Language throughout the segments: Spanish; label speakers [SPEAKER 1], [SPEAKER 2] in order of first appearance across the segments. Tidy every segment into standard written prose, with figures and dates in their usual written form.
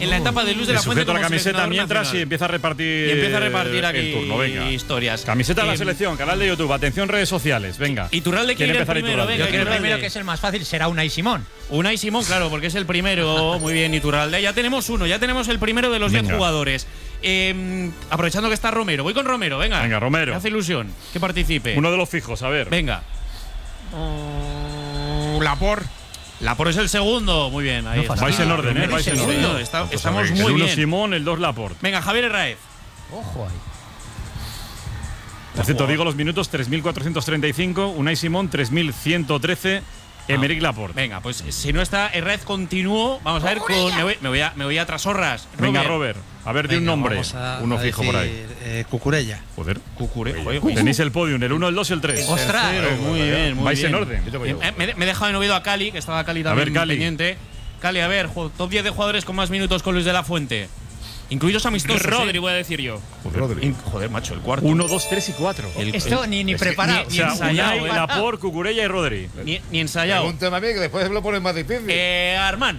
[SPEAKER 1] en la etapa de Luis de la Fuente.
[SPEAKER 2] Sujeto la camiseta mientras y empieza a repartir
[SPEAKER 1] aquí
[SPEAKER 2] el turno. Venga.
[SPEAKER 1] Historias.
[SPEAKER 2] Camiseta de la selección, canal de YouTube, atención redes sociales, venga.
[SPEAKER 1] Iturralde quiere empezar primero, venga.
[SPEAKER 3] Yo creo que el primero, que es el más fácil, será Unai Simón.
[SPEAKER 1] Unai Simón, claro, porque es el primero. Muy bien, Iturralde. Ya tenemos uno, ya tenemos el primero de los 10 jugadores. Aprovechando que está Romero, voy con Romero, venga.
[SPEAKER 2] Venga, Romero.
[SPEAKER 1] Me hace ilusión que participe.
[SPEAKER 2] Uno de los fijos, a ver.
[SPEAKER 1] Venga.
[SPEAKER 4] Laporte.
[SPEAKER 1] Laporte es el segundo, muy bien. Ahí está.
[SPEAKER 2] Vais en orden, vais en orden.
[SPEAKER 1] Estamos muy
[SPEAKER 2] bien. El 1
[SPEAKER 1] bien.
[SPEAKER 2] Simón, el 2 Laporte.
[SPEAKER 1] Venga, Javier Herráez.
[SPEAKER 3] Ojo ahí.
[SPEAKER 2] Por cierto, digo los minutos: 3.435, Unai Simón, 3.113, Aymeric Laporte.
[SPEAKER 1] Venga, pues si no está Herráez, continúo. Vamos a ver con. Me voy a Trasorras.
[SPEAKER 2] Venga, Robert. A ver, de un nombre. Uno fijo por ahí.
[SPEAKER 5] Cucurella.
[SPEAKER 2] Joder.
[SPEAKER 1] Cucurella.
[SPEAKER 2] Tenéis el podium, el 1, el 2 y el 3.
[SPEAKER 3] ¡Ostras!
[SPEAKER 1] Muy bien, muy
[SPEAKER 2] Vais
[SPEAKER 1] bien.
[SPEAKER 2] en orden.
[SPEAKER 1] Me he dejado en oído a Cali, que estaba Cali también pendiente. Cali, a ver, top 10 de jugadores con más minutos con Luis de la Fuente. Incluidos amistosos.
[SPEAKER 6] Rodri, voy a decir yo.
[SPEAKER 1] Joder, macho, el cuarto.
[SPEAKER 2] 1, 2, 3 y 4.
[SPEAKER 3] Esto ni preparado.
[SPEAKER 1] Ni ensayado.
[SPEAKER 2] Unai, Laporte, Cucurella y Rodri.
[SPEAKER 1] Ni ensayado.
[SPEAKER 7] Pregúntame a mí, que después lo pones más difícil.
[SPEAKER 1] Armán.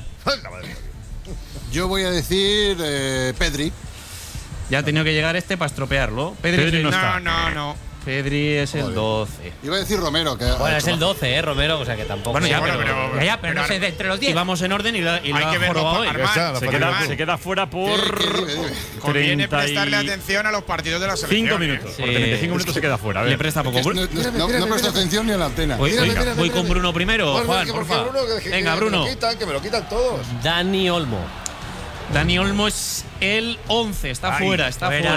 [SPEAKER 8] Yo voy a decir Pedri.
[SPEAKER 1] Ya ha tenido que llegar para estropearlo.
[SPEAKER 2] Pedri no está.
[SPEAKER 4] No.
[SPEAKER 1] Pedri es el 12.
[SPEAKER 8] Iba a decir Romero. Que
[SPEAKER 3] Bueno, es el 12, Romero, o sea que tampoco.
[SPEAKER 1] Bueno, ya,
[SPEAKER 3] pero no sé, de entre los 10.
[SPEAKER 1] Y vamos en orden y la
[SPEAKER 4] hay que verlo
[SPEAKER 1] jorobado
[SPEAKER 4] por
[SPEAKER 1] hoy.
[SPEAKER 4] Armán.
[SPEAKER 2] Se queda fuera por
[SPEAKER 4] Conviene prestarle atención a los partidos de la selección.
[SPEAKER 2] 5 minutos. Por 35 minutos se queda fuera. A ver.
[SPEAKER 1] Le presta poco.
[SPEAKER 8] no presta atención ni a la antena.
[SPEAKER 1] Voy con Bruno primero. Juan, porfa. Venga, Bruno.
[SPEAKER 7] Que me lo quitan todos.
[SPEAKER 6] Dani Olmo.
[SPEAKER 1] Dani Olmo es el 11. Está fuera.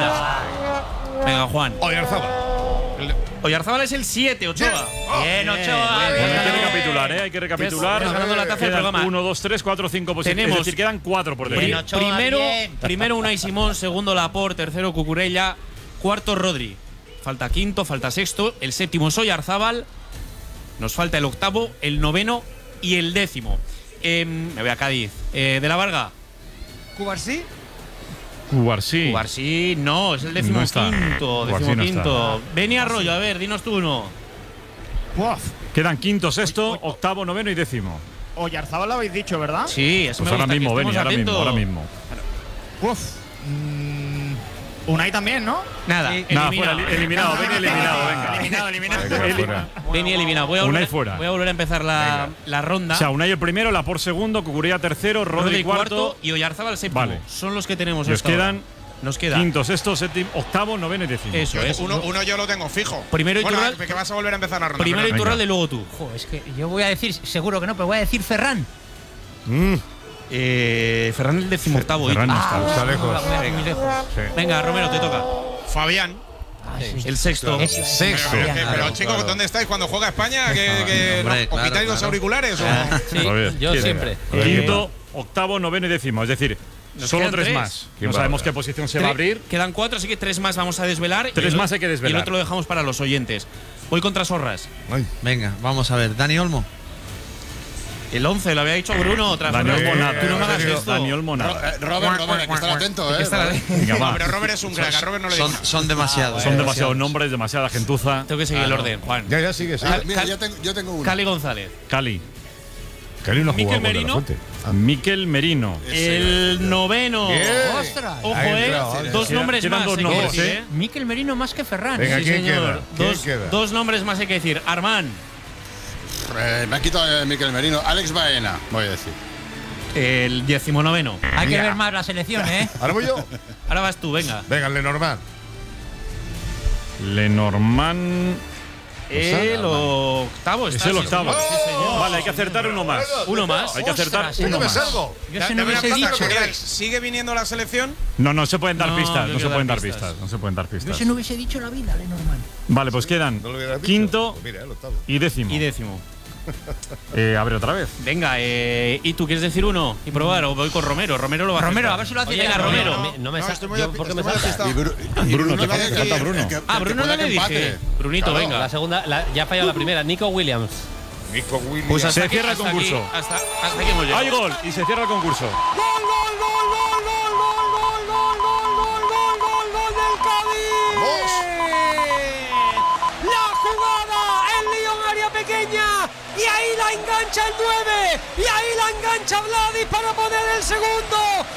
[SPEAKER 1] Venga, Juan. Oyarzábal es el 7, Ochoa.
[SPEAKER 3] Bien, Ochoa.
[SPEAKER 2] Bueno, hay que recapitular, hay que recapitular.
[SPEAKER 1] Ganando la taza del programa.
[SPEAKER 2] 1, 2, 3, 4, 5 posiciones. Es decir, quedan 4 por decir.
[SPEAKER 1] Primero Unai Simón, segundo Laporte, tercero Cucurella, cuarto Rodri. Falta quinto, falta sexto, el séptimo es Oyarzábal. Nos falta el octavo, el noveno y el décimo. Me voy a Cádiz. De la Varga.
[SPEAKER 5] ¿Cubarsí?
[SPEAKER 1] Cubarsí, no, es el decimoquinto.
[SPEAKER 2] No
[SPEAKER 1] Beni Arroyo, a ver, dinos tú uno.
[SPEAKER 2] Quedan quinto, sexto, octavo, noveno y décimo.
[SPEAKER 6] Oyarzábal lo habéis dicho, ¿verdad?
[SPEAKER 1] Sí, eso
[SPEAKER 2] pues
[SPEAKER 1] me gusta.
[SPEAKER 2] ahora mismo, Beni, ahora mismo.
[SPEAKER 6] Unai también, ¿no?
[SPEAKER 1] Nada,
[SPEAKER 2] eliminado, Beni eliminado, venga.
[SPEAKER 1] Beni eliminado. Voy a volver a empezar la ronda.
[SPEAKER 2] O sea, Unai el primero, Laporte segundo, Cucurella tercero, Rodri cuarto
[SPEAKER 1] y Oyarzábal séptimo.
[SPEAKER 2] Vale.
[SPEAKER 1] Son los que tenemos.
[SPEAKER 2] Nos queda quinto, sexto, séptimo, octavo, noveno y décimo.
[SPEAKER 1] Eso es.
[SPEAKER 4] Uno yo lo tengo fijo.
[SPEAKER 1] Primero Iturralde.
[SPEAKER 4] Que vas a volver a empezar la ronda.
[SPEAKER 1] Primero Iturralde y luego tú.
[SPEAKER 3] Joder, es que yo voy a decir, seguro que no, pero voy a decir Ferran.
[SPEAKER 1] Ferran el decimoctavo.
[SPEAKER 2] Ferran está
[SPEAKER 3] lejos.
[SPEAKER 1] Venga, Romero, te toca.
[SPEAKER 4] Fabián.
[SPEAKER 1] El sexto.
[SPEAKER 4] Pero chicos, ¿dónde estáis cuando juega España? ¿Os quitáis los auriculares?
[SPEAKER 1] Sí, yo siempre.
[SPEAKER 2] Quinto, octavo, noveno y décimo. Es decir, solo 3 más. No sabemos qué posición se va a abrir.
[SPEAKER 1] Quedan 4, así que 3 más vamos a desvelar.
[SPEAKER 2] 3 más hay que desvelar.
[SPEAKER 1] Y el otro lo dejamos para los oyentes. Voy contra Sorras.
[SPEAKER 5] Venga, vamos a ver. Dani Olmo.
[SPEAKER 1] El 11, lo había dicho Bruno.
[SPEAKER 2] Dani Olmo nada.
[SPEAKER 1] Tú no me hagas esto.
[SPEAKER 2] Dani Olmo nada.
[SPEAKER 8] Robert, hay que estar atento,
[SPEAKER 4] No, pero Robert es un crack. A Robert no le digo.
[SPEAKER 5] Son demasiados.
[SPEAKER 2] Son demasiados nombres, demasiada gentuza.
[SPEAKER 1] Tengo que seguir el orden, Juan.
[SPEAKER 7] Ya sigue.
[SPEAKER 8] Mira, yo tengo uno.
[SPEAKER 1] Cali González.
[SPEAKER 2] Cali.
[SPEAKER 7] No
[SPEAKER 1] Mikel Merino.
[SPEAKER 2] Mikel Merino.
[SPEAKER 1] El noveno.
[SPEAKER 3] ¡Ostras!
[SPEAKER 1] Ojo, dos nombres
[SPEAKER 2] quedan
[SPEAKER 1] más.
[SPEAKER 2] dos nombres,
[SPEAKER 3] Mikel Merino más que Ferran.
[SPEAKER 7] Venga,
[SPEAKER 1] Sí,
[SPEAKER 7] ¿quién
[SPEAKER 1] señor.
[SPEAKER 7] queda?
[SPEAKER 1] Dos nombres más hay que decir. Armán.
[SPEAKER 8] Me ha quitado Mikel Merino. Alex Baena, voy a decir.
[SPEAKER 1] El 19º.
[SPEAKER 3] Hay que ver más la selección, ¿eh?
[SPEAKER 7] Ahora voy yo.
[SPEAKER 1] Ahora vas tú, venga.
[SPEAKER 7] Venga, el Lenormand.
[SPEAKER 2] Lenormand.
[SPEAKER 1] El octavo.
[SPEAKER 2] Es el octavo.
[SPEAKER 1] Sí, señor.
[SPEAKER 2] Vale, hay que acertar uno más.
[SPEAKER 1] Uno más.
[SPEAKER 2] Hay que acertar
[SPEAKER 3] Ostras,
[SPEAKER 2] uno
[SPEAKER 7] me
[SPEAKER 2] más.
[SPEAKER 7] salgo.
[SPEAKER 3] Yo se no hubiese dicho.
[SPEAKER 4] ¿Sigue viniendo la selección?
[SPEAKER 2] No se pueden dar
[SPEAKER 1] No,
[SPEAKER 2] pistas.
[SPEAKER 1] no
[SPEAKER 2] No se
[SPEAKER 1] quiero
[SPEAKER 2] pueden
[SPEAKER 1] dar
[SPEAKER 2] dar
[SPEAKER 1] pistas.
[SPEAKER 2] pistas. No se pueden dar
[SPEAKER 3] Yo
[SPEAKER 2] pistas.
[SPEAKER 3] se no hubiese dicho la vida, Lenormand.
[SPEAKER 2] Vale, pues quedan
[SPEAKER 7] No lo hubieras dicho.
[SPEAKER 2] quinto
[SPEAKER 7] Pues mira, el octavo.
[SPEAKER 2] y décimo.
[SPEAKER 1] Y décimo.
[SPEAKER 2] A ver, otra vez.
[SPEAKER 1] Venga, ¿y tú quieres decir uno? Y probar, o voy con Romero. Romero lo va a hacer.
[SPEAKER 3] Romero, a ver si lo hace.
[SPEAKER 1] Venga, Romero.
[SPEAKER 6] No me
[SPEAKER 7] estoy muy
[SPEAKER 6] ¿por qué me
[SPEAKER 7] despistado.
[SPEAKER 6] salta?
[SPEAKER 2] Bruno, te falta Bruno.
[SPEAKER 1] Bruno no le dije. Brunito,
[SPEAKER 7] Claro.
[SPEAKER 1] venga.
[SPEAKER 6] La segunda, ya ha fallado la primera. Nico Williams.
[SPEAKER 7] Nico Williams.
[SPEAKER 1] Pues hasta
[SPEAKER 2] Se
[SPEAKER 1] aquí-
[SPEAKER 2] cierra el
[SPEAKER 1] hasta
[SPEAKER 2] concurso.
[SPEAKER 1] aquí- Hasta aquí hemos llegado.
[SPEAKER 2] Hay gol y se cierra el concurso.
[SPEAKER 9] La jugada, el Lyon área pequeña, y ahí la engancha el 9, y ahí la engancha Vladis para poner el segundo.